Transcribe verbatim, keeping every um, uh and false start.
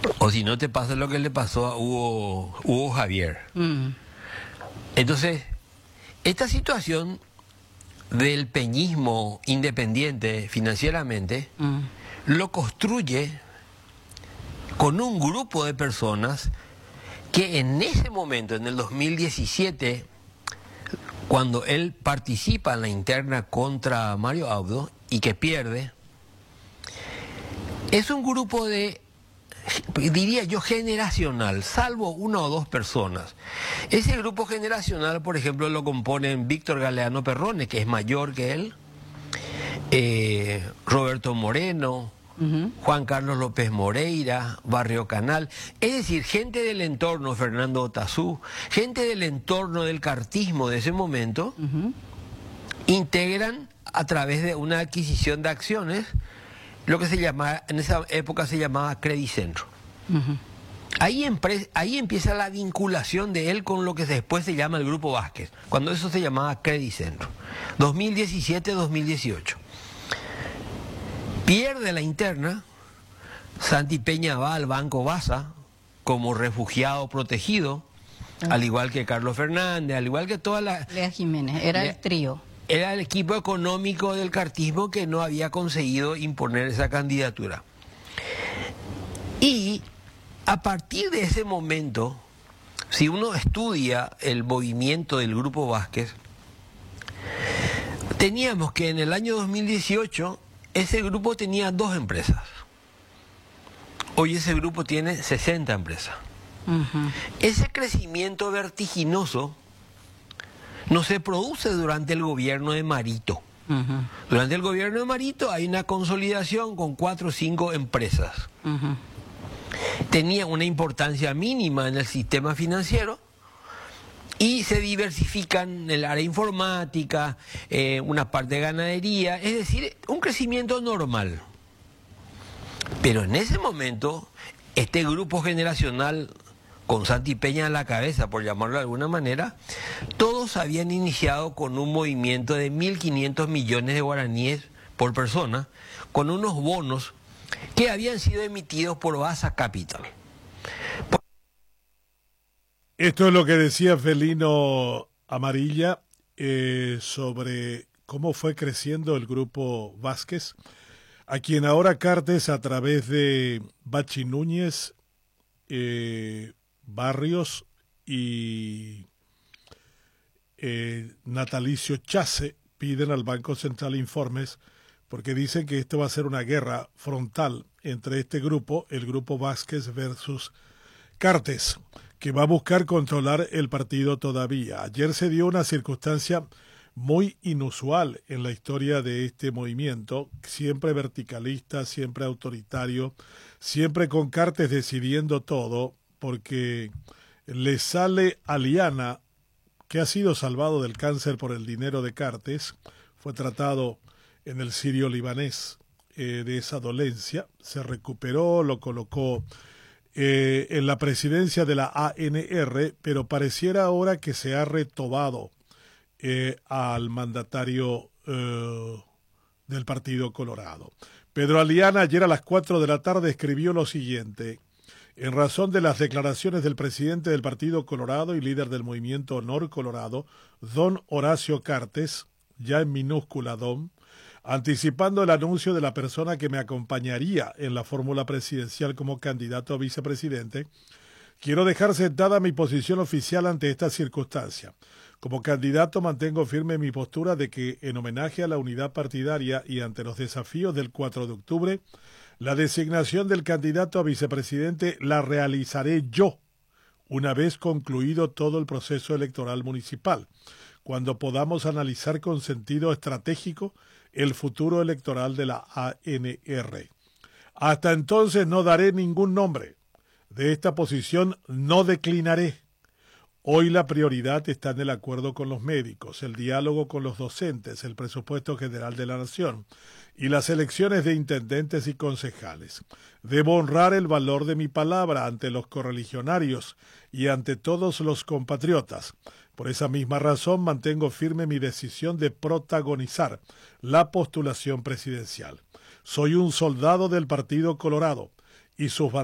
O si no te pasa lo que le pasó a Hugo, Hugo Javier. Mm. Entonces, esta situación del peñismo independiente financieramente mm. lo construye con un grupo de personas que en ese momento, en el dos mil diecisiete, cuando él participa en la interna contra Mario Abdo y que pierde, es un grupo de, diría yo, generacional, salvo una o dos personas. Ese grupo generacional, por ejemplo, lo componen Víctor Galeano Perrone, que es mayor que él, eh, Roberto Moreno, uh-huh. Juan Carlos López Moreira, Barrio Canal, es decir, gente del entorno, Fernando Otazú, gente del entorno del cartismo de ese momento, uh-huh. integran a través de una adquisición de acciones lo que se llama, en esa época se llamaba Credicentro. Uh-huh. Ahí, empre, ahí empieza la vinculación de él con lo que después se llama el Grupo Vázquez, cuando eso se llamaba Credicentro, dos mil diecisiete a dos mil dieciocho. Pierde la interna, Santi Peña va al Banco Baza como refugiado protegido, uh-huh. al igual que Carlos Fernández, al igual que toda la... Lea Jiménez, era Lea, el trío. Era el equipo económico del cartismo que no había conseguido imponer esa candidatura. Y a partir de ese momento, si uno estudia el movimiento del Grupo Vázquez, teníamos que en el año dos mil dieciocho ese grupo tenía dos empresas. Hoy ese grupo tiene sesenta empresas. Uh-huh. Ese crecimiento vertiginoso no se produce durante el gobierno de Marito. Uh-huh. Durante el gobierno de Marito hay una consolidación con cuatro o cinco empresas. Uh-huh. Tenía una importancia mínima en el sistema financiero y se diversifican en el área informática, eh, una parte de ganadería, es decir, un crecimiento normal. Pero en ese momento, este grupo generacional, con Santi Peña a la cabeza, por llamarlo de alguna manera, todos habían iniciado con un movimiento de mil quinientos millones de guaraníes por persona, con unos bonos que habían sido emitidos por Baza Capital. Por... Esto es lo que decía Felino Amarilla eh, sobre cómo fue creciendo el Grupo Vázquez, a quien ahora Cartes, a través de Bachi Núñez, eh, Barrios y eh, Natalicio Chase, piden al Banco Central informes porque dicen que esto va a ser una guerra frontal entre este grupo, el Grupo Vázquez versus Cartes, que va a buscar controlar el partido todavía. Ayer se dio una circunstancia muy inusual en la historia de este movimiento, siempre verticalista, siempre autoritario, siempre con Cartes decidiendo todo, porque le sale a Liana, que ha sido salvado del cáncer por el dinero de Cartes, fue tratado en el sirio libanés eh, de esa dolencia, se recuperó, lo colocó eh, en la presidencia de la A N R, pero pareciera ahora que se ha retobado eh, al mandatario eh, del Partido Colorado. Pedro Aliana ayer a las cuatro de la tarde escribió lo siguiente: en razón de las declaraciones del presidente del Partido Colorado y líder del movimiento Honor Colorado, don Horacio Cartes, ya en minúscula don, anticipando el anuncio de la persona que me acompañaría en la fórmula presidencial como candidato a vicepresidente, quiero dejar sentada mi posición oficial ante esta circunstancia. Como candidato mantengo firme mi postura de que, en homenaje a la unidad partidaria y ante los desafíos del cuatro de octubre, la designación del candidato a vicepresidente la realizaré yo, una vez concluido todo el proceso electoral municipal, cuando podamos analizar con sentido estratégico el futuro electoral de la A N R. Hasta entonces no daré ningún nombre. De esta posición no declinaré. Hoy la prioridad está en el acuerdo con los médicos, el diálogo con los docentes, el presupuesto general de la nación y las elecciones de intendentes y concejales. Debo honrar el valor de mi palabra ante los correligionarios y ante todos los compatriotas. Por esa misma razón mantengo firme mi decisión de protagonizar la postulación presidencial. Soy un soldado del Partido Colorado y sus